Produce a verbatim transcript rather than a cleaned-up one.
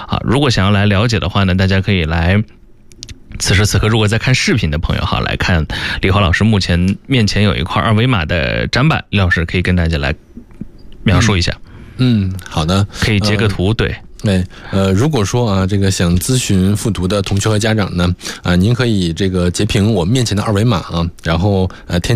好，如果想要来了解的话呢，大家可以来此时此刻如果在看视频的朋友哈，来看李华老师目前面前有一块二维码的展板，李老师可以跟大家来描述一下。 嗯，好的， 可以截个图，呃、对。 对，呃，如果说啊，这个想咨询复读的同学和家长呢，啊，您可以这个截屏我面前的二维码啊，然后呃添。